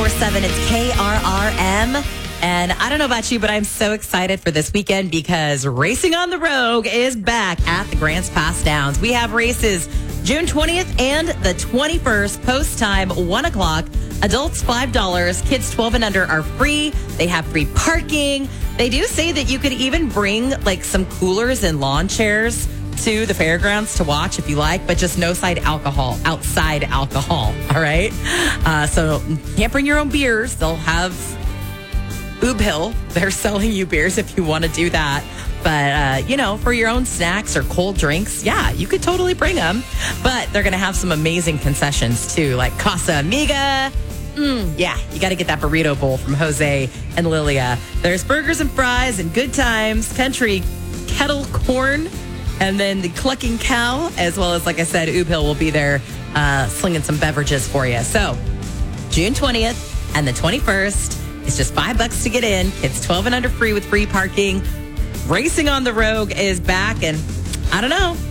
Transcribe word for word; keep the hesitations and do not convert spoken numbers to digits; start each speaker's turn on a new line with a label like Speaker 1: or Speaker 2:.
Speaker 1: seven, it's K R R M. And I don't know about you, but I'm so excited for this weekend because Racing on the Rogue is back at the Grants Pass Downs. We have races June twentieth and the twenty-first, post time, one o'clock. Adults, five dollars. Kids twelve and under are free. They have free parking. They do say that you could even bring like some coolers and lawn chairs to the fairgrounds to watch if you like, but just no side alcohol, outside alcohol, all right? Uh, so you can't bring your own beers. They'll have Oob Hill. They're selling you beers if you want to do that. But, uh, you know, for your own snacks or cold drinks, yeah, you could totally bring them. But they're going to have some amazing concessions, too, like Casa Amiga. Mm, yeah, you got to get that burrito bowl from Jose and Lilia. There's burgers and fries and good times, country kettle corn, and then the Clucking Cow, as well as, like I said, Oob Hill will be there uh, slinging some beverages for you. So, June twentieth and the twenty-first, it's just five bucks to get in. It's twelve and under free with free parking. Racing on the Rogue is back, and I don't know.